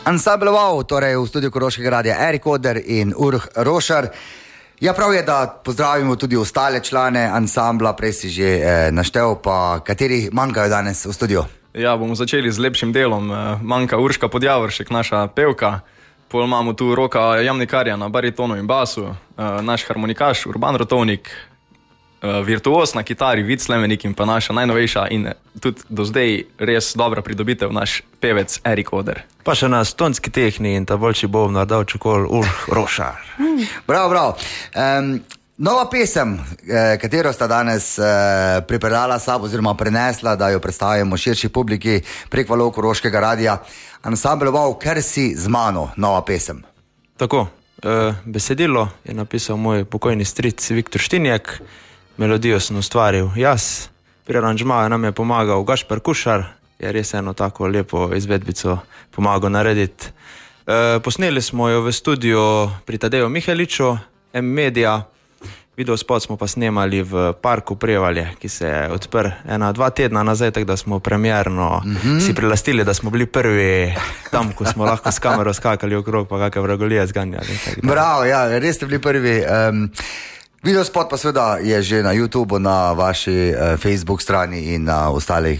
Ansambl Wow, torej v studiu Koroškega radia Erik Oder in Uroš Rošar. Ja, prav je, da pozdravimo tudi ostale člane ansambla, prej si že naštel, pa kateri manjkajo danes v studiu? Ja, bomo začeli z lepšim delom. Manjka Urška Podjavoršek, naša pevka. Pol imamo tu Roka Jamnikarja na baritonu in basu, naš harmonikaš Urban Rotovnik, virtuos na kitari Vid Slemenik in pa naša najnovejša in tudi do zdaj res dobra pridobitev, naš pevec Erik Oder. Pa še na stonski tehni in ta boljši bobnar dal čokol Uroš Rošar. Bravo. Nova pesem, katero sta danes pripeljala sabo oziroma prenesla, da jo predstavimo širši publiki prek valov Koroškega radia. Ansambl Wow, Ker si z mano, nova pesem. Tako, besedilo je napisal moj pokojni stric Viktor Štinjek, melodijo sem ustvaril jaz, pri aranžmaju nam je pomagal Gašper Kušar, je res eno tako lepo izvedbico pomagal narediti. Posneli smo jo v studiu pri Tadeju Miheliču, M-Media, videospot smo pa snemali v parku Prevalje, ki se je odprl 1-2 tedna nazaj, tako da smo premierno si prilastili, da smo bili prvi tam, ko smo lahko s kamero skakali okrog, pa kakve vragolije zganjali. Bravo, ja, res ste bili prvi. Videospot pa seveda je že na YouTubeu, na vaši Facebook strani in na ostalih.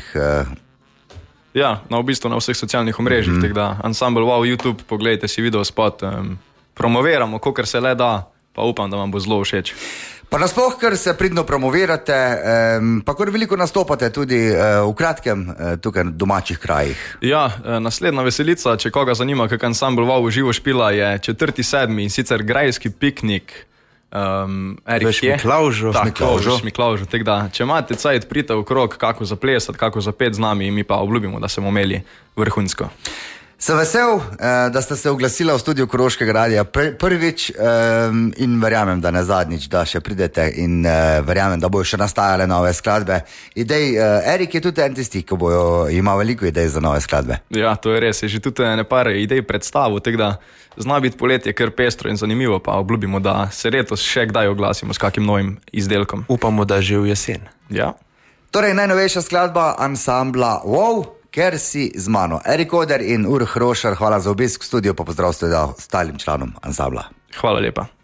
Ja, v bistvu na vseh socialnih omrežjih, tako da Ansambl Wow YouTube, pogledajte si videospot, promoviramo, kolikor se le da, pa upam, da vam bo zelo všeč. Pa nasploh, ker se pridno promovirate, pa kar veliko nastopate tudi v kratkem tukaj v domačih krajih. Ja, naslednja veselica, če koga zanima, kak Ansambl Wow živo špila, je 4.7. in sicer grajski piknik. V Šmiklaužu. Šmiklaužu, tako da, če imate cajt, pridite v krog, kako zaplesati, kako zapeti z nami in mi pa obljubimo, da se bomo imeli vrhunsko. Sem vesel, da ste se oglasila v studiu Koroškega radia prvič in verjamem, da ne zadnjič, da še pridete in verjamem, da bojo še nastajale nove skladbe. Erik je tudi en tisti, ko ima veliko idej za nove skladbe. Ja, to je res, je že tudi par idej predstavu, tako da zna biti poletje kar pestro in zanimivo, pa obljubimo, da se letos še kdaj oglasimo s kakim novim izdelkom. Upamo, da že v jesen. Ja. Torej, najnovejša skladba ansambla Wow, Ker si z mano. Erik Oder in Uroš Rošar, hvala za obisk v studiu, pa pozdrav ostalim članom ansambla. Hvala lepa.